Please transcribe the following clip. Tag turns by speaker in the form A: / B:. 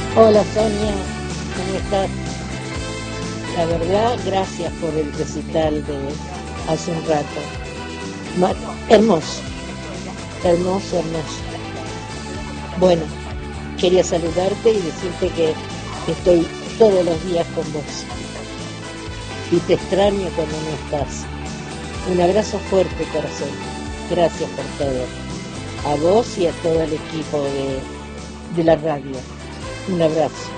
A: Hola Sonia, ¿cómo estás? La verdad, gracias por el recital de hace un rato. Ma- Hermoso, hermoso, hermoso. Bueno, quería saludarte y decirte que estoy todos los días con vos y te extraño cuando no estás. Un abrazo fuerte, corazón. Gracias por todo. A vos y a todo el equipo de la radio. Un abrazo.